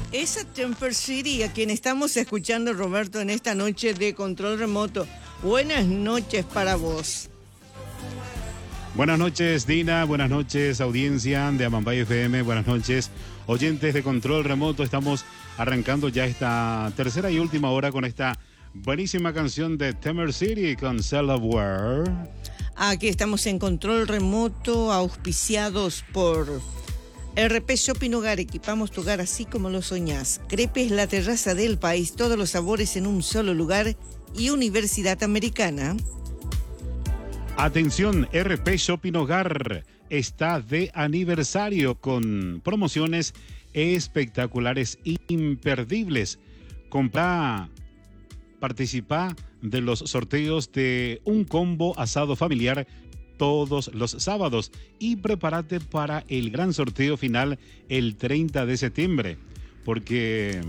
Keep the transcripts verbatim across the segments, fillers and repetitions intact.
Esa Temper City a quien estamos escuchando, Roberto, en esta noche de control remoto. Buenas noches para vos. Buenas noches, Dina. Buenas noches, audiencia de Amambay F M. Buenas noches, oyentes de control remoto. Estamos arrancando ya esta tercera y última hora con esta buenísima canción de Temper City con Cell of War. Aquí estamos en control remoto, auspiciados por R P Shopping Hogar. Equipamos tu hogar así como lo soñás. Crepes, la terraza del país, todos los sabores en un solo lugar. Y Universidad Americana. Atención, R P Shopping Hogar está de aniversario con promociones espectaculares, imperdibles. Compra, participa de los sorteos de un combo asado familiar todos los sábados y prepárate para el gran sorteo final el treinta de septiembre, porque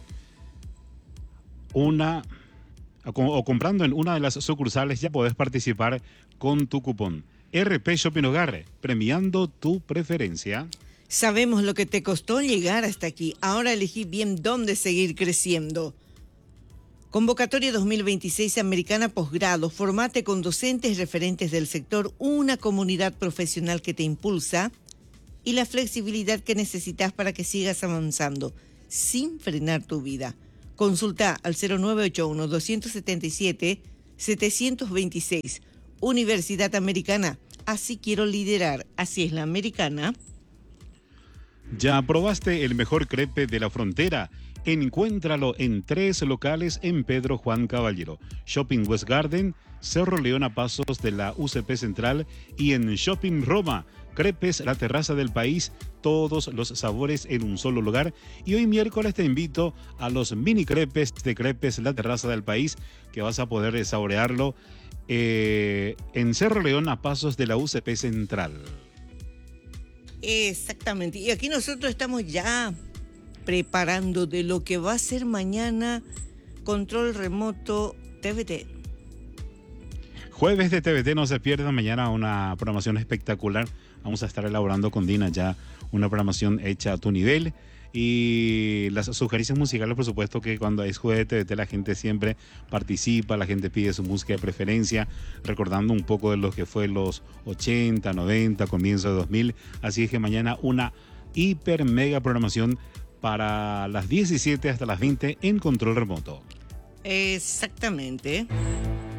una o comprando en una de las sucursales ya podés participar con tu cupón. R P Shopping Hogar, premiando tu preferencia. Sabemos lo que te costó llegar hasta aquí. Ahora elegí bien dónde seguir creciendo. Convocatoria dos mil veintiséis Americana Posgrado. Formate con docentes referentes del sector, una comunidad profesional que te impulsa y la flexibilidad que necesitas para que sigas avanzando sin frenar tu vida. Consulta al cero nueve ocho uno, dos siete siete, siete dos seis. Universidad Americana. Así quiero liderar. Así es la americana. ¿Ya probaste el mejor crepe de la frontera? Encuéntralo en tres locales en Pedro Juan Caballero, Shopping West Garden, Cerro León a pasos de la U C P Central y en Shopping Roma. Crepes, la terraza del país, todos los sabores en un solo lugar. Y hoy miércoles te invito a los mini crepes de Crepes, la terraza del país, que vas a poder saborearlo eh, en Cerro León a pasos de la U C P Central. Exactamente. Y aquí nosotros estamos ya preparando de lo que va a ser mañana Control Remoto T V T. Jueves de T V T, no se pierdan mañana una programación espectacular. Vamos a estar elaborando con Dina ya una programación hecha a tu nivel. Y las sugerencias musicales, por supuesto que cuando es jueves de T V T la gente siempre participa, la gente pide su música de preferencia, recordando un poco de lo que fue los ochenta, noventa, comienzo de dos mil. Así es que mañana una hiper mega programación para las diecisiete hasta las veinte en control remoto. Exactamente.